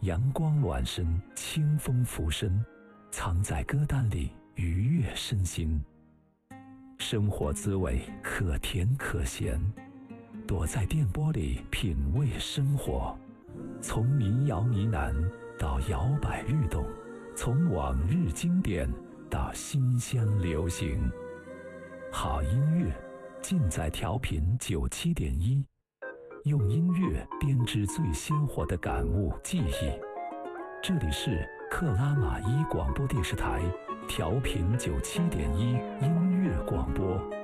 阳光暖身，清风拂身，藏在歌单里愉悦身心。生活滋味可甜可咸，躲在电波里品味生活。从民谣呢喃到摇摆律动，从往日经典到新鲜流行。好音乐尽在调频97.1，用音乐编织最鲜活的感悟记忆。这里是克拉玛依广播电视台调频97.1音乐广播。